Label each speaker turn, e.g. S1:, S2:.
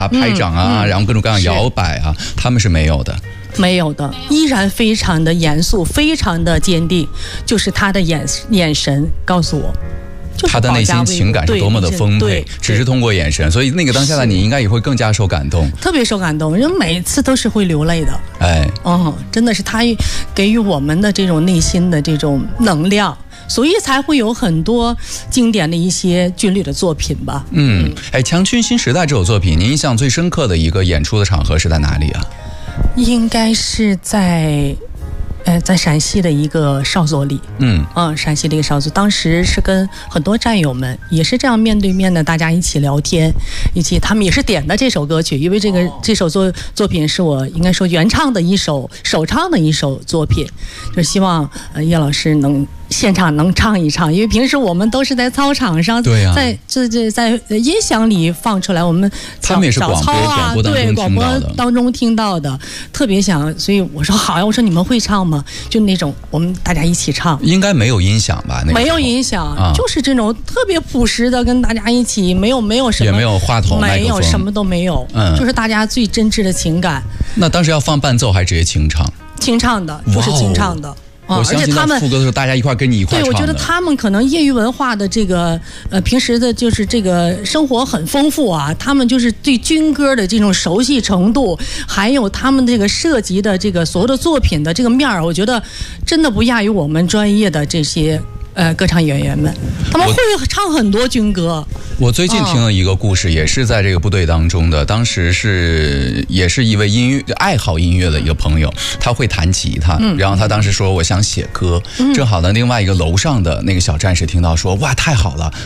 S1: 拍掌啊，然后各种各样摇摆啊，他们是没有的。
S2: 没有的，依然非常的严肃，非常的坚定，就是他的眼神告诉我，就是
S1: 他的内心情感是多么的丰沛，只是通过眼神，所以那个当下的你应该也会更加受感动，
S2: 特别受感动，人每次都是会流泪的。真的是他给予我们的这种内心的这种能量，所以才会有很多经典的一些军旅的作品吧。
S1: 强军新时代这首作品，您印象最深刻的一个演出的场合是在哪里啊？
S2: 应该是在陕西的一个哨所里，陕西的一个哨所，当时是跟很多战友们也是这样面对面的，大家一起聊天，他们也是点的这首歌曲，因为这首作品是我应该说原唱的首唱的一首作品，就希望叶老师能现场能唱一唱，因为平时我们都是在操场上，在音响里放出来，我们
S1: 他们也是广播
S2: 当中听到的，特别想，所以我说好呀，我说你们会唱吗？就那种我们大家一起唱，
S1: 应该没有音响吧？
S2: 没有音响，就是这种特别朴实的跟大家一起，没有什么，
S1: 也没有话筒，
S2: 没有什么都没有，就是大家最真挚的情感。
S1: 那当时要放伴奏还是直接清唱？
S2: 清唱的，就是清唱的。
S1: 我相信到副歌的时候，大家一块跟你一块唱的。
S2: 对，我觉得他们可能业余文化的这个平时的就是这个生活很丰富啊，他们就是对军歌的这种熟悉程度，还有他们这个涉及的这个所有的作品的这个面儿，我觉得真的不亚于我们专业的这些歌唱演员们，他们会唱很多军歌。
S1: 我最近听了一个故事，也是在这个部队当中的，当时也是一位爱好音乐的一个朋友，他会弹吉他，然后他当时说我想写歌，正好呢另外一个楼上的那个小战士听到说哇太好了，